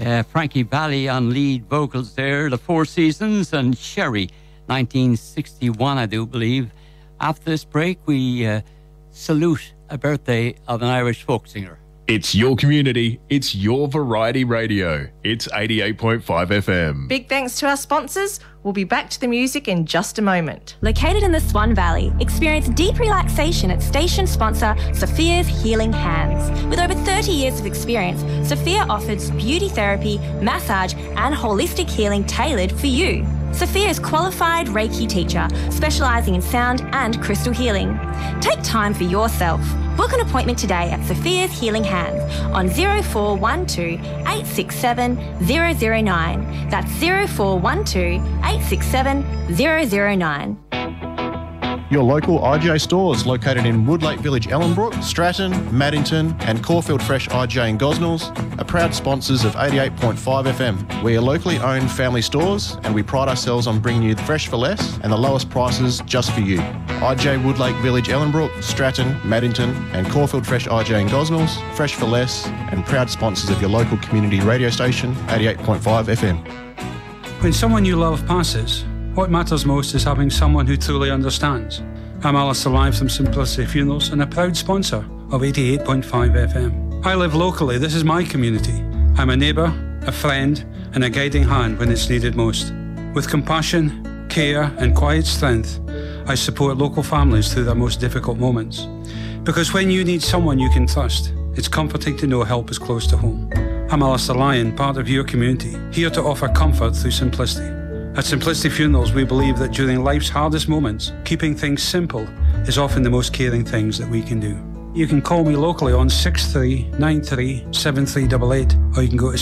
Frankie Valli on lead vocals there, The Four Seasons and Sherry, 1961, I do believe. After this break, we salute a birthday of an Irish folk singer. It's your community. It's your variety radio. It's 88.5 FM. Big thanks to our sponsors. We'll be back to the music in just a moment. Located in the Swan Valley, experience deep relaxation at station sponsor Sophia's Healing Hands. With over 30 years of experience, Sophia offers beauty therapy, massage and holistic healing tailored for you. Sophia is qualified Reiki teacher, specialising in sound and crystal healing. Take time for yourself. Book an appointment today at Sophia's Healing Hands on 0412 867 009. That's 0412 867 009. Your local IGA stores located in Woodlake Village, Ellenbrook, Stratton, Maddington and Caulfield Fresh IGA in Gosnells are proud sponsors of 88.5 FM. We are locally owned family stores and we pride ourselves on bringing you fresh for less and the lowest prices just for you. IGA Woodlake Village, Ellenbrook, Stratton, Maddington and Caulfield Fresh IGA in Gosnells, fresh for less and proud sponsors of your local community radio station, 88.5 FM. When someone you love passes, what matters most is having someone who truly understands. I'm Alistair Live from Simplicity Funerals and a proud sponsor of 88.5 FM. I live locally, this is my community. I'm a neighbour, a friend and a guiding hand when it's needed most. With compassion, care and quiet strength, I support local families through their most difficult moments. Because when you need someone you can trust, it's comforting to know help is close to home. I'm Alistair Lyon, part of your community, here to offer comfort through simplicity. At Simplicity Funerals, we believe that during life's hardest moments, keeping things simple is often the most caring things that we can do. You can call me locally on 6393 7388 or you can go to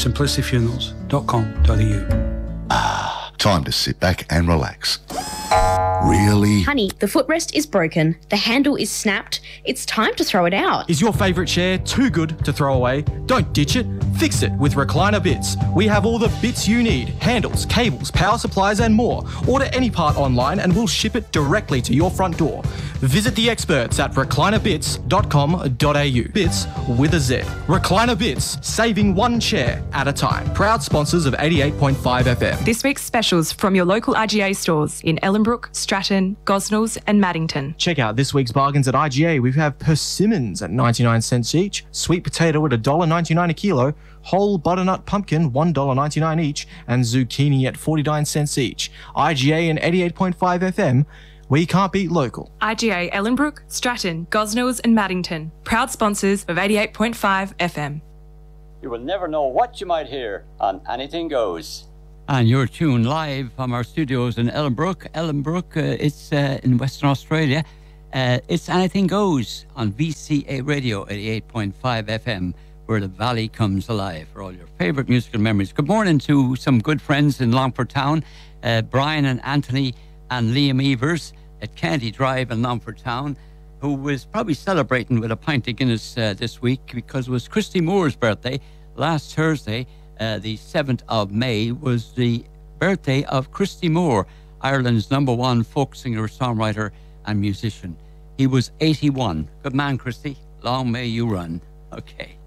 simplicityfunerals.com.au. Time to sit back and relax. Really? Honey, the footrest is broken, the handle is snapped, it's time to throw it out. Is your favourite chair too good to throw away? Don't ditch it, fix it with Recliner Bits. We have all the bits you need, handles, cables, power supplies and more. Order any part online and we'll ship it directly to your front door. Visit the experts at reclinerbits.com.au. Bits with a Z. Recliner Bits, saving one chair at a time. Proud sponsors of 88.5 FM. This week's specials from your local IGA stores in Ellenbrook, Stratton, Gosnells and Maddington. Check out this week's bargains at IGA. We have persimmons at 99 cents each, sweet potato at $1.99 a kilo, whole butternut pumpkin $1.99 each, and zucchini at 49 cents each. IGA and 88.5 FM. We can't beat local. IGA Ellenbrook, Stratton, Gosnells and Maddington. Proud sponsors of 88.5 FM. You will never know what you might hear on Anything Goes. And you're tuned live from our studios in Ellenbrook. It's in Western Australia. It's Anything Goes on VCA Radio 88.5 FM, where the valley comes alive for all your favourite musical memories. Good morning to some good friends in Longford Town, Brian and Anthony and Liam Evers at Candy Drive in Longford Town, who was probably celebrating with a pint of Guinness this week because it was Christy Moore's birthday. Last Thursday, the 7th of May, was the birthday of Christy Moore, Ireland's #1 folk singer, songwriter and musician. He was 81. Good man, Christy. Long may you run. Okay.